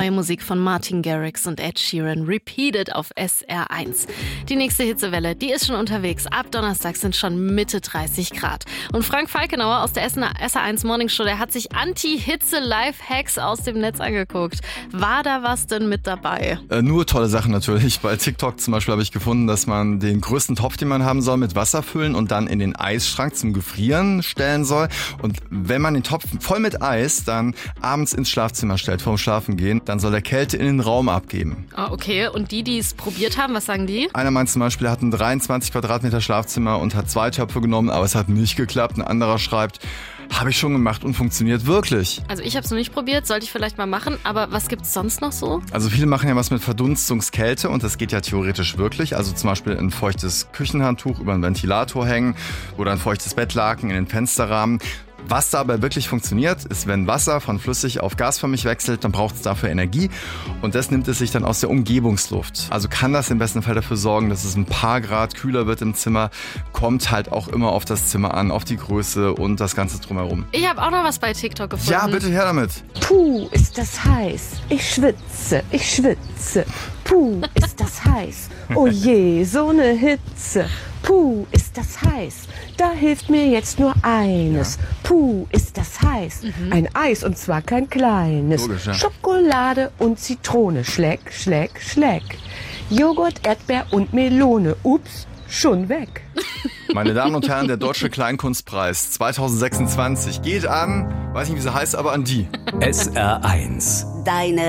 neue Musik von Martin Garrix und Ed Sheeran, Repeated auf SR1. Die nächste Hitzewelle, die ist schon unterwegs. Ab Donnerstag sind schon Mitte 30 Grad. Und Frank Falkenauer aus der Essener SR1 Morning Show, der hat sich Anti-Hitze-Life-Hacks aus dem Netz angeguckt. War da was denn mit dabei? Nur tolle Sachen natürlich. Bei TikTok zum Beispiel habe ich gefunden, dass man den größten Topf, den man haben soll, mit Wasser füllen und dann in den Eisschrank zum Gefrieren stellen soll. Und wenn man den Topf voll mit Eis dann abends ins Schlafzimmer stellt, vorm Schlafengehen, dann soll er Kälte in den Raum abgeben. Ah, okay. Und die es probiert haben, was sagen die? Einer meint zum Beispiel, er hat ein 23 Quadratmeter Schlafzimmer und hat 2 Töpfe genommen, aber es hat nicht geklappt. Ein anderer schreibt, habe ich schon gemacht und funktioniert wirklich. Also ich habe es noch nicht probiert, sollte ich vielleicht mal machen. Aber was gibt's sonst noch so? Also viele machen ja was mit Verdunstungskälte und das geht ja theoretisch wirklich. Also zum Beispiel ein feuchtes Küchenhandtuch über einen Ventilator hängen oder ein feuchtes Bettlaken in den Fensterrahmen. Was dabei wirklich funktioniert, ist, wenn Wasser von flüssig auf gasförmig wechselt, dann braucht es dafür Energie und das nimmt es sich dann aus der Umgebungsluft. Also kann das im besten Fall dafür sorgen, dass es ein paar Grad kühler wird im Zimmer, kommt halt auch immer auf das Zimmer an, auf die Größe und das Ganze drumherum. Ich habe auch noch was bei TikTok gefunden. Ja, bitte her damit. Puh, ist das heiß. Ich schwitze, ich schwitze. Puh, ist das heiß. Oh je, so eine Hitze. Puh, ist das heiß. Da hilft mir jetzt nur eines. Puh, ist das heiß. Ein Eis und zwar kein kleines. Logisch, ja. Schokolade und Zitrone. Schleck, schleck, schleck. Joghurt, Erdbeer und Melone. Ups, schon weg. Meine Damen und Herren, der Deutsche Kleinkunstpreis 2026 geht an, weiß nicht, wie sie heißt, aber an die. SR1. Deine